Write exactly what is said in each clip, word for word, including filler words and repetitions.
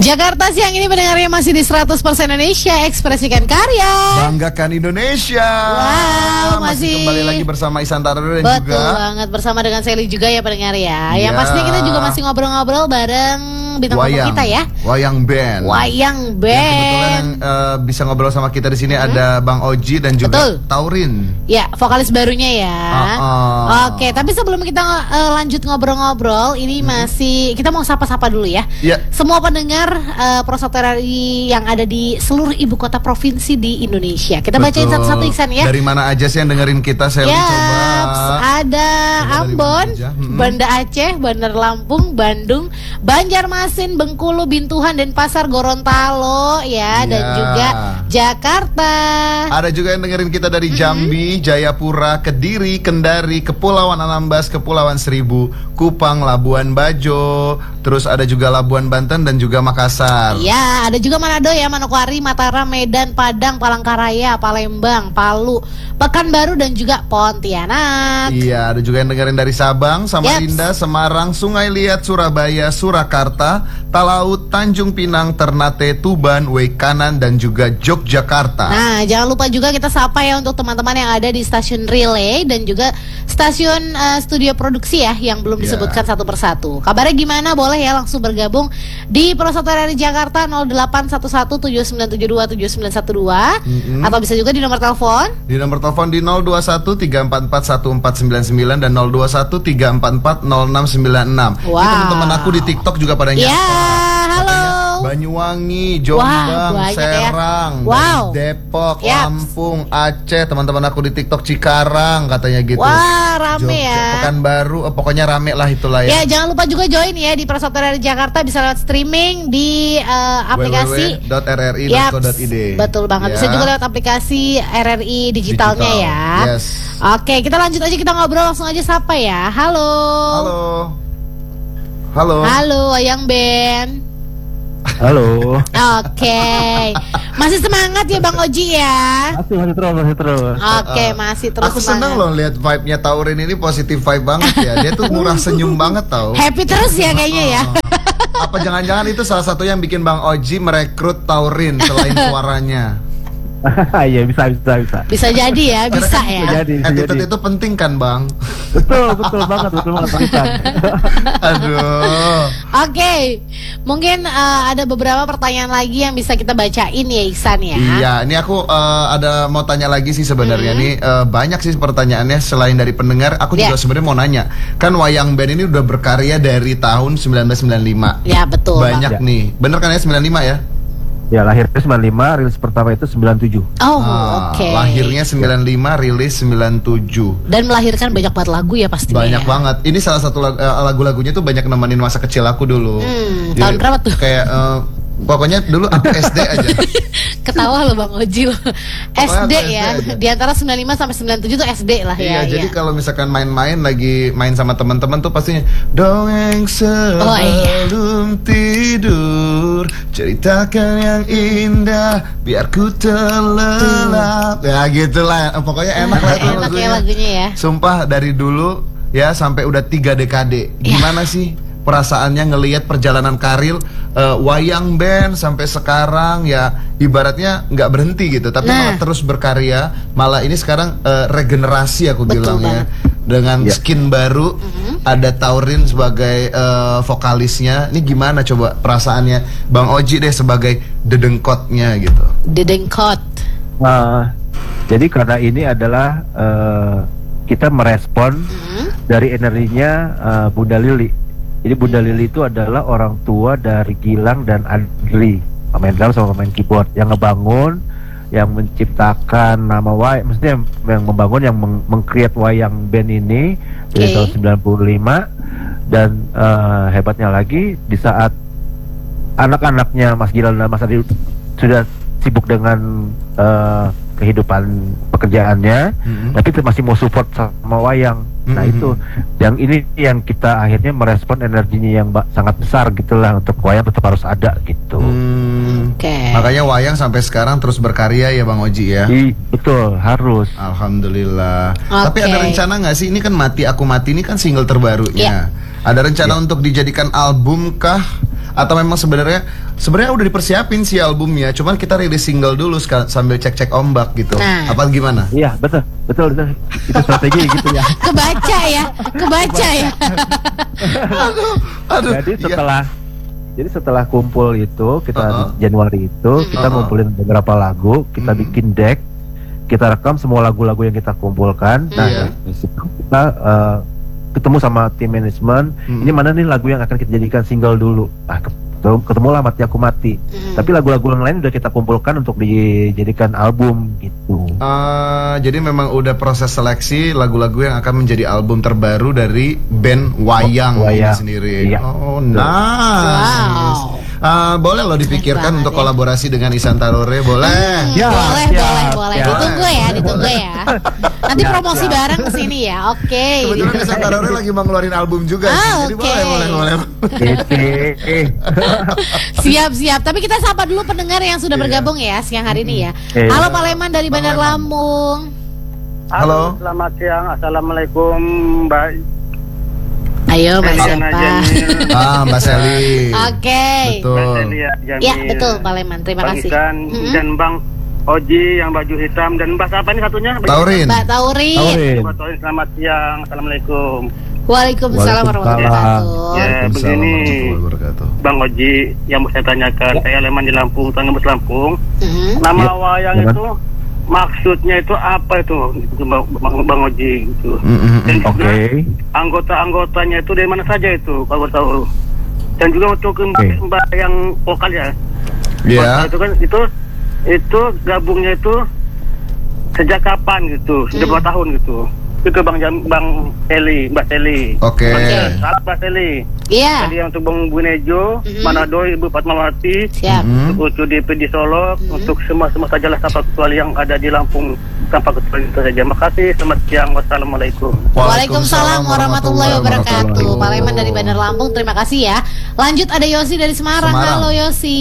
Jakarta siang ini pendengarnya masih di seratus persen Indonesia, ekspresikan karya, banggakan Indonesia. Wow, masih, masih kembali lagi bersama Ihsan Tardo dan betul juga Betul banget, bersama dengan Sally juga ya pendengar ya. Ya. Yang pastinya kita juga masih ngobrol-ngobrol bareng bintang tamu kita ya. Wayang Band. Wayang Yang Band. kebetulan uh, bisa ngobrol sama kita di sini hmm. ada Bang Oji dan juga Betul. Taurin. Ya, vokalis barunya ya. Uh -uh. Oke, tapi sebelum kita uh, lanjut ngobrol-ngobrol, ini hmm. masih kita mau sapa-sapa dulu ya. Ya. Semua pendengar uh, Prosopter R I yang ada di seluruh ibu kota provinsi di Indonesia. Kita Betul. bacain satu-satu Iksan ya. Dari mana aja sih yang dengerin kita? Saya ya, coba. Ada Ambon, hmm. Banda Aceh, Bandar Lampung, Bandung, Banjarmasin, Bengkulu, Bintuhan, Denpasar, Gorontalo ya, ya, dan juga Jakarta. Ada juga yang dengerin kita dari Jambi, mm-hmm. Jayapura, Kediri, Kendari, Kepulauan Anambas, Kepulauan Seribu, Kupang, Labuan Bajo, terus ada juga Labuan Banten dan juga Makassar. Iya, ada juga Manado ya, Manokwari, Mataram, Medan, Padang, Palangkaraya, Palembang, Palu, Pekanbaru dan juga Pontianak. Iya, ada juga yang dengerin dari Sabang, Samarinda, Yeps. Semarang, Sungai Liat, Surabaya, Surakarta, Talaut, Tanjung Pinang, Ternate, Tuban, Waikanan dan juga Yogyakarta. Nah, jangan lupa juga kita sapa ya untuk teman-teman yang ada di stasiun relay dan juga stasiun uh, studio produksi ya yang belum disebutkan yeah. satu persatu. Kabarnya gimana? Boleh ya langsung bergabung di Prosopter R I Jakarta nol delapan satu satu tujuh sembilan tujuh dua tujuh sembilan satu dua mm-hmm. atau bisa juga di nomor telepon. Di nomor telepon di nol dua satu tiga empat empat satu empat sembilan sembilan dan nol dua satu tiga empat empat nol enam sembilan enam. Wow. Ini teman-teman aku di TikTok juga pada nyapa. Ya, halo. Banyuwangi, Jombang, Wah, Serang, ya. Wow. Depok, Yep. Lampung, Aceh, teman-teman aku di TikTok Cikarang katanya gitu. Wah, rame Jogja, ya. Pekanbaru, eh, pokoknya rame lah itulah ya. Ya, jangan lupa juga join ya di Prosopter R I Jakarta, bisa lewat streaming di uh, aplikasi w w w dot r r i dot co dot i d. Yep, betul banget. Ya. Bisa juga lewat aplikasi R R I digitalnya Digital. ya. Yes. Oke, kita lanjut aja, kita ngobrol langsung aja sapa ya. Halo. Halo. Halo. Halo, Wayang Band. Halo. Oke. Masih semangat ya Bang Oji ya? Masih masih terus masih terus. Oke, masih terus. Aku seneng loh lihat vibe-nya Taurin ini positif vibe banget ya. Dia tuh murah senyum banget tau. Happy terus ya kayaknya ya. Apa jangan-jangan itu salah satu yang bikin Bang Oji merekrut Taurin selain suaranya? Iya bisa bisa bisa. Bisa jadi ya, bisa ya. Bisa jadi, bisa Attitude jadi. itu penting kan Bang? Betul betul banget betul banget Iksan. Aduh. Oke, mungkin uh, ada beberapa pertanyaan lagi yang bisa kita bacain ya Iksan ya. Iya, ini aku uh, ada mau tanya lagi sih sebenarnya Mm-hmm. nih uh, banyak sih pertanyaannya selain dari pendengar. Aku Yeah. juga sebenarnya mau nanya. Kan Wayang Band ini udah berkarya dari tahun sembilan belas sembilan puluh lima. Ya betul. Banyak Bang. nih. Bener kan ya sembilan puluh lima ya? Ya lahirnya sembilan puluh lima, rilis pertama itu sembilan puluh tujuh. Oh, Ah, oke. Lahirnya sembilan puluh lima, rilis sembilan puluh tujuh. Dan melahirkan banyak banget lagu ya pastinya. Banyak ya. banget. Ini salah satu lag- eh, lagu-lagunya tuh banyak nemenin masa kecil aku dulu. Hmm, Jadi, tahun berapa tuh? Kayak eh, pokoknya dulu aku S D aja. Ketawa loh Bang Oji loh. S D aku ya. S D aja. Di antara sembilan puluh lima sampai sembilan puluh tujuh tuh S D lah Iya, ya. jadi ya. kalau misalkan main-main lagi main sama teman-teman tuh pastinya dongeng Oh, iya. sebelum tidur, ceritakan yang indah biar ku terlelap. Ya gitulah, pokoknya enak lah tuh Enak ya lagunya. lagunya ya. Sumpah dari dulu ya sampai udah tiga dekade. Gimana sih perasaannya ngelihat perjalanan karir uh, Wayang Band sampai sekarang ya ibaratnya nggak berhenti gitu, tapi Nah. malah terus berkarya. Malah ini sekarang uh, regenerasi aku Betul bilangnya dengan Ya. skin baru. Ada Taurin sebagai uh, vokalisnya. Ini gimana coba perasaannya Bang Oji deh sebagai dedengkotnya gitu. Dedengkot. Nah, jadi karena ini adalah eh, kita merespon Hmm. dari energinya eh, Bunda Lili. Jadi Bunda Lili itu adalah orang tua dari Gilang dan Adri, pemain drum sama pemain keyboard yang ngebangun, yang menciptakan nama Wayang, maksudnya yang membangun, yang meng- meng-create Wayang Band ini dari Oke. tahun sembilan puluh lima. Dan eh, hebatnya lagi di saat anak-anaknya Mas Gilang dan Mas Adri sudah sibuk dengan eh, kehidupan pekerjaannya, Mhm. tapi itu masih mau support sama Wayang. Nah Mhm. itu yang ini yang kita akhirnya merespon energinya yang ba- sangat besar gitulah, untuk Wayang tetap harus ada gitu. Hmm, Oke. Makanya Wayang sampai sekarang terus berkarya ya Bang Oji ya. I, betul harus. Alhamdulillah. Oke. Tapi ada rencana nggak sih? Ini kan Mati Aku Mati ini kan single terbarunya. Iya. Ada rencana untuk dijadikan album kah? Atau memang sebenarnya sebenarnya udah dipersiapin sih albumnya, cuman kita rilis single dulu sekal- sambil cek-cek ombak gitu. Nah. Apa gimana? Iya, betul, betul, betul. Itu strategi gitu ya. Kebaca ya, kebaca ya. aduh, aduh. Jadi Iya. setelah jadi setelah kumpul itu kita Uh-uh. di Januari itu kita Uh-uh. ngumpulin beberapa lagu, kita Hmm. bikin deck, kita rekam semua lagu-lagu yang kita kumpulkan. Nah, Iya. dari situ kita uh, ketemu sama tim manajemen. Hmm. Ini mana nih lagu yang akan kita jadikan single dulu. Nah, ketemu, ketemulah Mati Aku Mati. Hmm. Tapi lagu-lagu yang lain udah kita kumpulkan untuk dijadikan album gitu. Eh, jadi memang udah proses seleksi lagu-lagu yang akan menjadi album terbaru dari band Wayang, Oh, ini Wayang. sendiri. Iya. Oh, nice. Wow. Eh, boleh loh dipikirkan Keren untuk banget ya. kolaborasi dengan Isan Tarore, boleh. Ya, boleh, siap, boleh, boleh. siap. Ditunggu ya, ditunggu ya. Nanti Siap, promosi siap. bareng kesini ya. Oke. Kebetulan Isan Tarore lagi mau ngeluarin album juga sih. Ah, Jadi oke. boleh, boleh, boleh. Oke. Siap, siap. Tapi kita sapa dulu pendengar yang sudah Iya. bergabung ya siang hari ini ya. Iya. Halo Pak Leman dari Bang Bandar Leman. Lampung. Halo. Selamat siang. Assalamualaikum, Mbak. Ayo Mbak Jana siapa? Jamil. Ah, Mbak Sally. Oke. Mbak Betul. Celia Jamil. Ya betul Pak Leman. Terima Bang kasih. Isan Mm-mm. dan Bang Oji yang baju hitam dan Mbak siapa ini satunya? Taurin. Mbak Taurin. Taurin. Mbak Taurin, selamat siang. Assalamualaikum. Waalaikumsalam warahmatullahi wabarakatuh. Ya, Waalaikumsalam begini. warahmatullahi wabarakatuh. Bang Oji yang mau saya tanyakan, saya Leman di Lampung, Tanggebus Lampung. Mhm. Nama Ya, wayang Leman. itu maksudnya itu apa itu, itu Bang, Bang, Bang Oji gitu. Mm, mm, Dan mm. juga Oke. anggota-anggotanya itu dari mana saja itu kalau tahu. Dan juga untuk mbak, Oke. mbak yang vokal ya. Iya. Itu kan itu itu gabungnya itu sejak kapan gitu? Sudah Hmm. berapa tahun gitu? Itu Bang Jam, Bang Seli, Mbak Seli. Oke. Oke. Salam Mbak Seli. Iya. Tadi yang untuk Bang Bunejo, Mhm. Manado, Ibu Fatmawati, Siap. Mm. untuk U D P di Solo, Mhm. untuk semua semua sajalah tanpa kecuali yang ada di Lampung tanpa kecuali itu saja. Makasih. Selamat siang. Wassalamualaikum. Waalaikumsalam warahmatullahi wabarakatuh. Pak Leman dari Bandar Lampung, terima kasih ya. Lanjut ada Yosi dari Semarang. Semarang. Halo Yosi.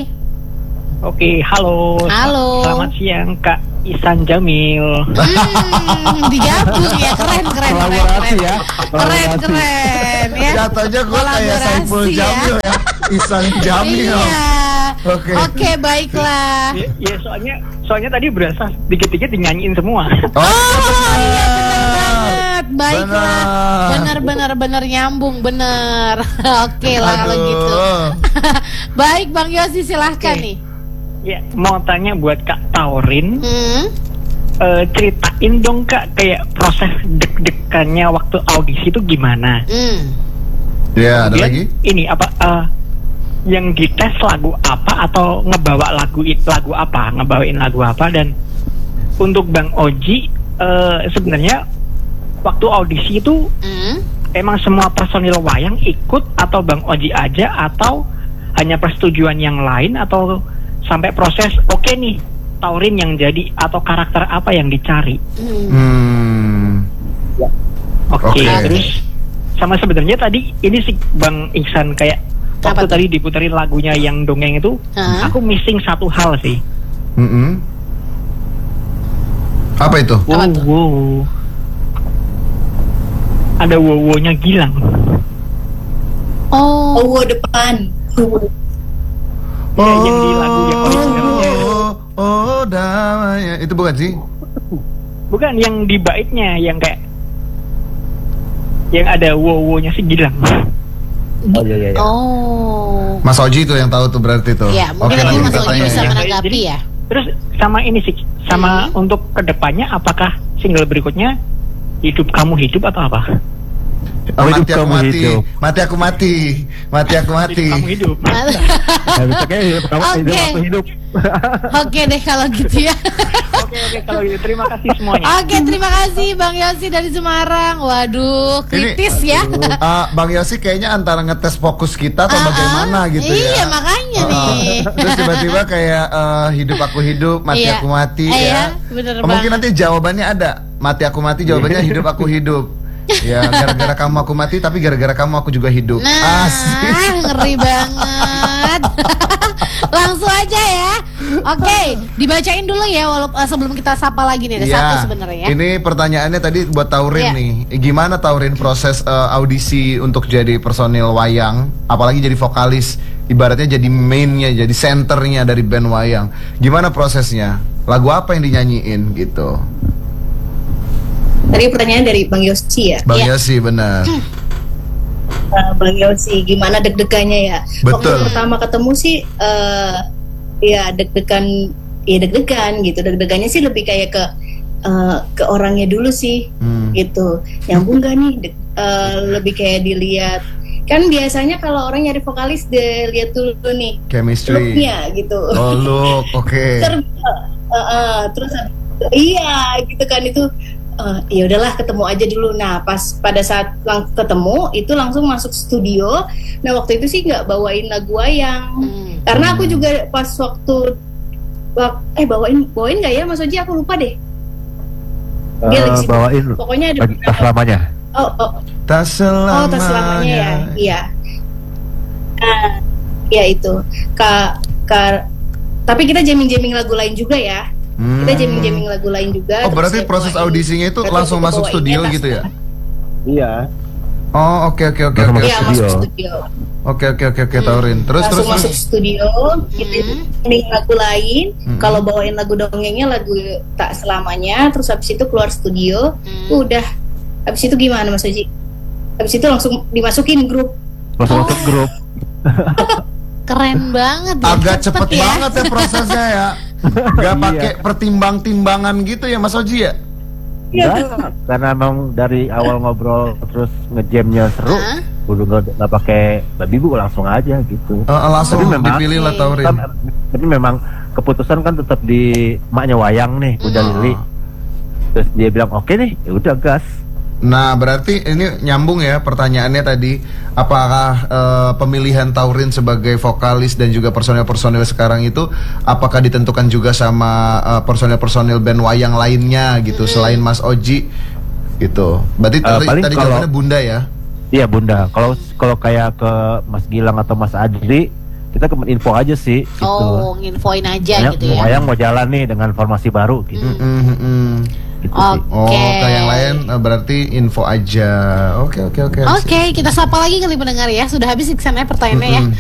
Oke, halo. Halo. Selamat siang, Kak Isan Jamil. Hmm, digabung ya, keren keren keren Kolaborasi keren. ya. Keren Kolaborasi. keren ya. Jatuhnya gue kayak Kolaborasi Saiful ya. Jamil ya. Isan Jamil. Iya. Oke. Oke, baiklah. Ya, ya, soalnya soalnya tadi berasa dikit-dikit dinyanyiin semua. Oh, Oh iya benar banget. Baiklah. Benar. Benar benar benar nyambung benar. Oke lah kalau Aduh. gitu. Baik Bang Yosi silahkan Oke. nih. Ya, mau tanya buat Kak Taurin, Hmm. eh, ceritain dong Kak kayak proses deg-degannya waktu audisi itu gimana? Hmm. Ya, ada Kemudian lagi? Ini apa eh, yang dites lagu apa atau ngebawa lagu it- lagu apa, ngebawain lagu apa. Dan untuk Bang Oji, eh, sebenarnya waktu audisi itu Hmm. emang semua personil wayang ikut atau Bang Oji aja atau hanya persetujuan yang lain atau sampai proses oke nih Taurin yang jadi atau karakter apa yang dicari? Hmm. Hmm. Oke, Oke. terus sama sebenarnya tadi ini sih Bang Iksan kayak Apa waktu tuh? tadi diputerin lagunya yang dongeng itu, Hah? aku missing satu hal sih. Mm-mm. Apa itu? Apa tuh? Wow. Ada wowonya Gilang. Oh. Oh, depan. Ya, yang di lagu yang originalnya. Oh, oh, damai. Itu bukan sih? Bukan yang di baitnya yang kayak yang ada wowonya si Gilang. Oh iya iya. iya. Oh. Mas Oji itu yang tahu tuh berarti tuh. Ya, mungkin Oke, nanti nanti Mas kita Oji tanya bisa ya. menanggapi Jadi- ya. Terus sama ini sih, sama Hmm. untuk kedepannya apakah single berikutnya Hidup Kamu Hidup atau apa? Oh, Hidup mati aku kamu mati. hidup. Mati aku mati. Mati aku mati. Hidup Kamu Hidup. Ya, bisa kayak hidup pertama Oke. hidup waktu hidup. Oke deh kalau gitu ya. Oke oke kalau gitu terima kasih semuanya. Oke, terima kasih Bang Yosi dari Semarang. Waduh, kritis ya. Ah, Bang Yosi kayaknya antara ngetes fokus kita atau Ah, bagaimana ah. gitu Iya, ya. makanya Ah, nih. Terus tiba-tiba kayak eh, hidup aku hidup, mati Iya. aku mati Iya, ya. bener Mungkin banget. nanti jawabannya ada. Mati aku mati jawabannya hidup aku hidup. Ya, gara-gara kamu aku mati tapi gara-gara kamu aku juga hidup. Nah, Asik. ngeri banget. Langsung aja ya. Oke, dibacain dulu ya walaupun eh, sebelum kita sapa lagi nih ada Iya. satu sebenarnya. Ini pertanyaannya tadi buat Taurin Iya. nih. Gimana Taurin proses eh, audisi untuk jadi personil wayang, apalagi jadi vokalis ibaratnya jadi mainnya, jadi senternya dari band wayang. Gimana prosesnya? Lagu apa yang dinyanyiin gitu? Tadi pertanyaan dari Bang Yosi ya. Bang Iya. Yosi benar. Uh, Bang Yosi, gimana deg-degannya ya? Betul. Waktu pertama ketemu sih, uh, ya deg-degan, ya deg-degan gitu. Deg-degannya sih lebih kayak ke uh, ke orangnya dulu sih, Hmm. gitu. Nyambung gak nih? Deg- uh, lebih kayak dilihat. Kan biasanya kalau orang nyari vokalis, dia lihat dulu nih Chemistry. look-nya gitu. Oh, look, oke. Ter- uh, uh, terus iya gitu kan itu. Uh, ya udahlah ketemu aja dulu. Nah pas pada saat lang- ketemu itu langsung masuk studio. Nah waktu itu sih nggak bawain lagu wayang, Hmm. karena aku juga pas waktu wak- eh bawain bawain nggak ya Mas Oji, aku lupa deh. Dia Eh, lagi situ. bawain Pokoknya ada bagi- tak selamanya. oh oh Tak oh selamanya. tas selamanya ya, iya. Nah, ya itu ka, ka tapi kita jamming-jamming lagu lain juga ya. Hmm. Kita jamming-jamming lagu lain juga. Oh, terus berarti saya proses bawain. audisinya itu Terus langsung kita masuk bawain studio etas. gitu ya? Iya. Oh, oke oke oke Langsung oke. Iya Studio. masuk studio. Oke oke oke oke Taurin. Terus terus Langsung masuk terus. studio, kita nyanyiin lagu lain. Hmm. Kalau bawain lagu dongengnya lagu tak selamanya. Terus habis itu keluar studio, Hmm. udah. Habis itu gimana Mas Oji? Habis itu langsung dimasukin grup. Langsung masuk grup. Keren banget ya. Agak cepet ya. banget ya prosesnya ya. Gak Iya. pakai pertimbang-timbangan gitu ya Mas Oji ya? Iya. Enggak, karena emang dari awal ngobrol terus ngejamnya seru, Hah? udah nggak nggak pakai babi bu, langsung aja gitu. Eh, langsung Tapi memang- dipilih lah Taurin. Kan, tapi memang keputusan kan tetap di maknya wayang nih, udah Hmm. Lili. Terus dia bilang oke nih, ya udah gas. Nah, berarti ini nyambung ya pertanyaannya tadi, apakah eh, pemilihan Taurin sebagai vokalis dan juga personil-personil sekarang itu apakah ditentukan juga sama eh, personil-personil band wayang lainnya gitu selain Mas Oji gitu. Berarti Eh, tadi, paling tadi kalau- jawabannya Bunda ya. Iya bunda. Kalau kalau kayak ke Mas Gilang atau Mas Adri, kita ke info aja sih. Gitu. Oh, nginfoin aja Wayang- gitu ya. Wayang mau jalan nih dengan formasi baru gitu. Mm, mm, mm, mm. gitu Oh. sih. Oh, Oke. ke yang lain eh, berarti info aja. Oke, oke, oke. Oke, kita sapa lagi kali pendengar ya. Sudah habis Iksannya pertanyaannya ya. Mm-mm.